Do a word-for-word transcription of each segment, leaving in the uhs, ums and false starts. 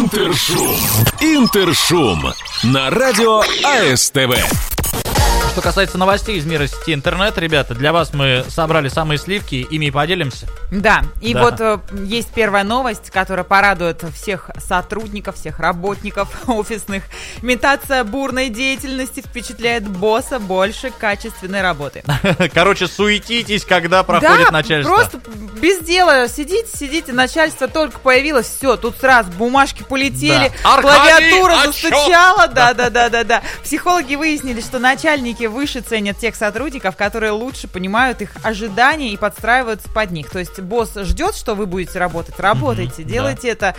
Интершум. Интершум на радио АСТВ. Что касается новостей из мира сети интернет, ребята, для вас мы собрали самые сливки, ими и поделимся. Да, и Да. вот э, есть первая новость, которая порадует всех сотрудников, всех работников офисных. Имитация бурной деятельности впечатляет босса больше качественной работы. Короче, суетитесь, когда проходит Да, начальство. просто без дела сидите, сидите, начальство только появилось, все, тут сразу бумажки полетели, Да. клавиатура Аркадий, застучала, да, да, да, да, да. Психологи выяснили, что начальники выше ценят тех сотрудников, которые лучше понимают их ожидания и подстраиваются под них. То есть босс ждет, что вы будете работать, работайте, Мгм, делайте это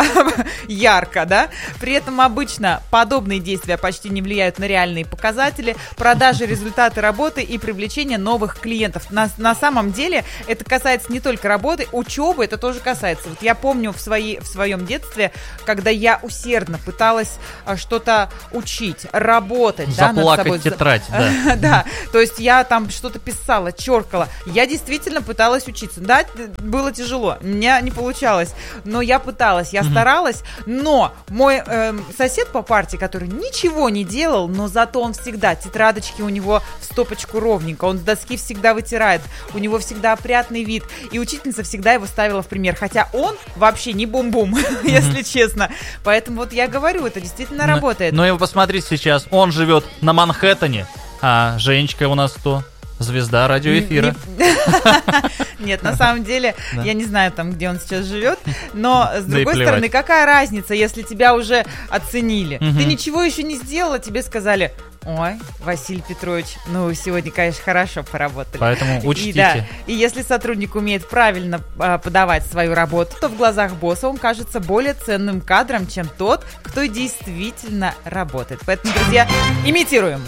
ярко, да. При этом обычно подобные действия почти не влияют на реальные показатели, продажи, результаты работы и привлечение новых клиентов. На, на самом деле это касается не только работы, учебы это тоже касается. Вот я помню в, своей, в своем детстве, когда я усердно пыталась а, что-то учить, работать, да, над Заплакать собой. тетрадь, да. Да, то есть я там что-то писала, черкала. Я действительно пыталась учиться. Да, было тяжело, у меня не получалось, но я пыталась, я старалась. Но мой эм, сосед по парте, который ничего не делал, но зато он всегда, тетрадочки у него в стопочку ровненько, он с доски всегда вытирает, у него всегда опрятный вид, и учительница всегда его ставила в пример, хотя он вообще не бум-бум, если честно. Поэтому вот я говорю, это действительно работает. Но и вы посмотрите сейчас, он живет на Манхэттене, а Женечка у нас кто? Звезда радиоэфира. Нет, на самом деле, Да. я не знаю там, где он сейчас живет, но с Да и другой плевать. стороны, какая разница, если тебя уже оценили? Мгм. Ты ничего еще не сделала, тебе сказали: ой, Василий Петрович, ну вы сегодня, конечно, хорошо поработали. Поэтому И, учтите. да, и если сотрудник умеет правильно а, подавать свою работу, то в глазах босса он кажется более ценным кадром, чем тот, кто действительно работает. Поэтому, друзья, имитируем.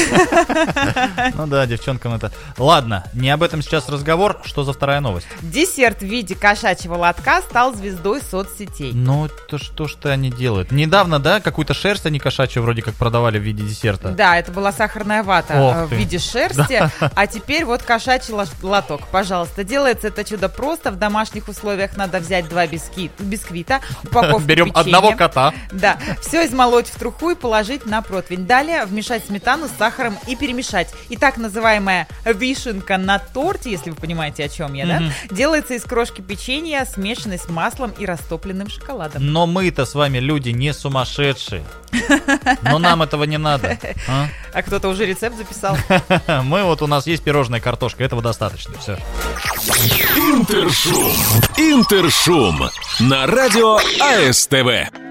Ну да, девчонкам это... Ладно, не об этом сейчас разговор. Что за вторая новость? Десерт в виде кошачьего лотка стал звездой соцсетей. Ну, то что ж они делают? Недавно, да, какую-то шерсть они кошачью вроде как продавали в виде десерта. Да, это была сахарная вата Ох э, в ты. виде шерсти, а теперь вот кошачий ло- лоток. Пожалуйста, делается это чудо просто. В домашних условиях надо взять два биски- бисквита, упаковку Берем печенья. одного кота. Да, все измолоть в труху и положить на противень. Далее вмешать сметану с сахаром и перемешать. И так называемая вишенка на торте, если вы понимаете, о чем я, да, делается из крошки печенья, смешанной с маслом и растопленным шоколадом. Но мы-то с вами люди не сумасшедшие. Но нам этого не надо. а? А кто-то уже рецепт записал. Мы вот, у нас есть пирожная картошка, этого достаточно. Все. Интершум. Интершум на радио АСТВ.